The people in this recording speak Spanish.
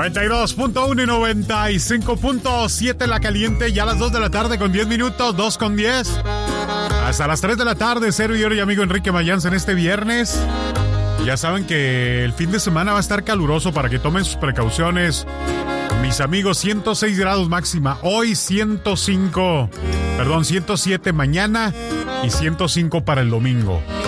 92.1 y 95.7 La Caliente, ya a las 2 de la tarde con 10 minutos, 2 con 10. Hasta las 3 de la tarde, servidor y amigo Enrique Mayans en este viernes. Ya saben que el fin de semana va a estar caluroso para que tomen sus precauciones. Mis amigos, 106 grados máxima, hoy 107 mañana y 105 para el domingo.